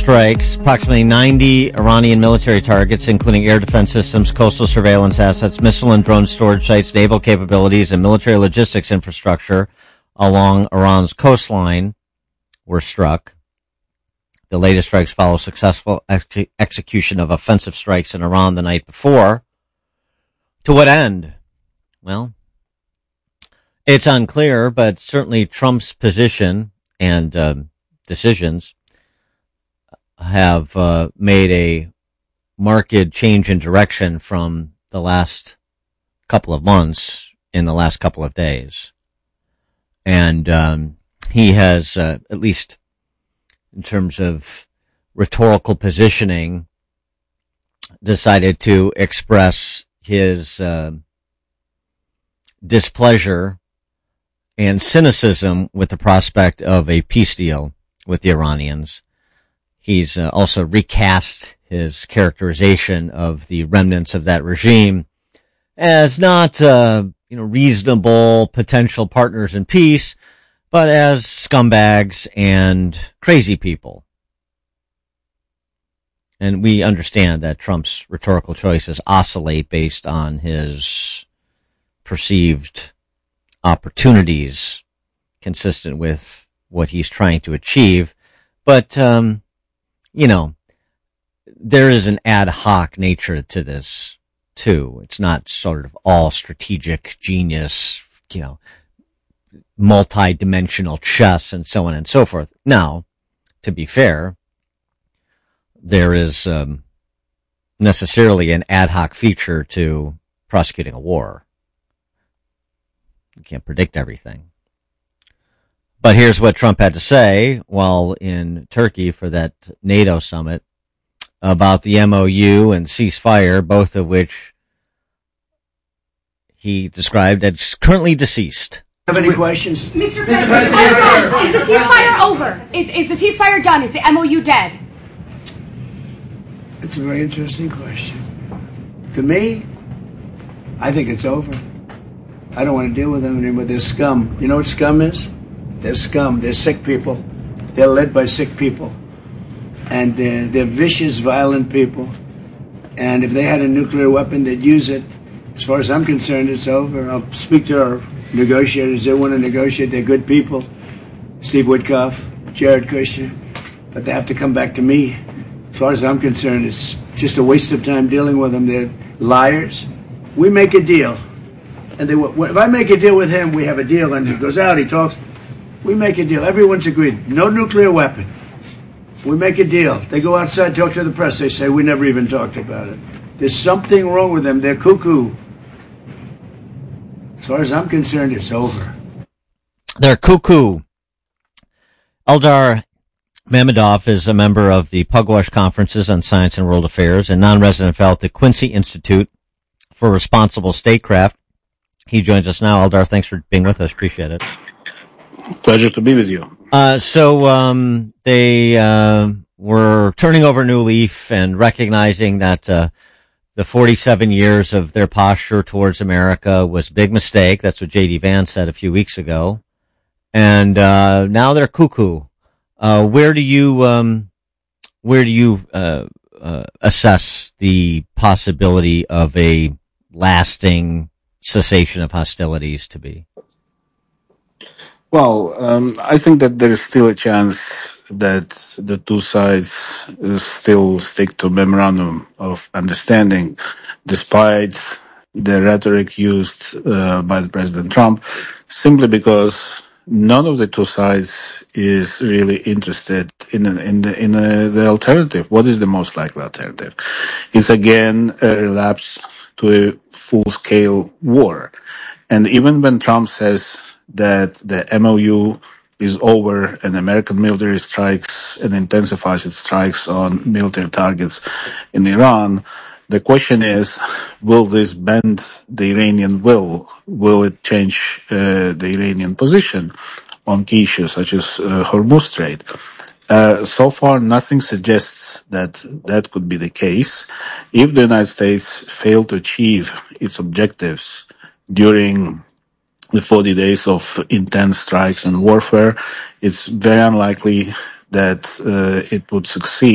strikes approximately 90 Iranian military targets, including air defense systems, coastal surveillance assets, missile and drone storage sites, naval capabilities, and military logistics infrastructure along Iran's coastline were struck. The latest strikes follow successful execution of offensive strikes in Iran the night before. To what end? Well, it's unclear, but certainly Trump's position and decisions have made a marked change in direction from the last couple of months in the last couple of days. And he has, at least in terms of rhetorical positioning, decided to express his displeasure and cynicism with the prospect of a peace deal with the Iranians. He's also recast his characterization of the remnants of that regime as not, reasonable potential partners in peace, but as scumbags and crazy people. And we understand that Trump's rhetorical choices oscillate based on his perceived opportunities consistent with what he's trying to achieve. But, there is an ad hoc nature to this, too. It's not sort of all strategic genius, multi-dimensional chess and so on and so forth. Now, to be fair, there is necessarily an ad hoc feature to prosecuting a war. You can't predict everything. But here's what Trump had to say while in Turkey for that NATO summit about the MOU and ceasefire, both of which he described as currently deceased. Have any questions? Mr. President, is the ceasefire over? Is the ceasefire done? Is the MOU dead? It's a very interesting question. To me, I think it's over. I don't want to deal with them anymore. They're scum. You know what scum is? They're scum. They're sick people. They're led by sick people. And they're vicious, violent people. And if they had a nuclear weapon, they'd use it. As far as I'm concerned, it's over. I'll speak to our negotiators. They want to negotiate. They're good people. Steve Witkoff, Jared Kushner. But they have to come back to me. As far as I'm concerned, it's just a waste of time dealing with them. They're liars. We make a deal. And if I make a deal with him, we have a deal. And he goes out, he talks. We make a deal. Everyone's agreed. No nuclear weapon. We make a deal. They go outside, talk to the press. They say, we never even talked about it. There's something wrong with them. They're cuckoo. As far as I'm concerned, it's over. They're cuckoo. Eldar Mammadov is a member of the Pugwash Conferences on Science and World Affairs and non-resident fellow at the Quincy Institute for Responsible Statecraft. He joins us now. Eldar, thanks for being with us. Appreciate it. Pleasure to be with you. So they were turning over a new leaf and recognizing that the 47 years of their posture towards America was a big mistake. That's what J.D. Vance said a few weeks ago. And now they're cuckoo. Where do you assess the possibility of a lasting cessation of hostilities to be? Well, I think that there is still a chance that the two sides still stick to memorandum of understanding, despite the rhetoric used by the President Trump, simply because none of the two sides is really interested in the alternative. What is the most likely alternative? It's again a relapse to a full-scale war. And even when Trump says that the MOU is over and American military strikes and intensifies its strikes on military targets in Iran, the question is, will this bend the Iranian will? Will it change the Iranian position on key issues such as Hormuz Strait? So far, nothing suggests that that could be the case. If the United States failed to achieve its objectives during the 40 days of intense strikes and warfare, it's very unlikely that it would succeed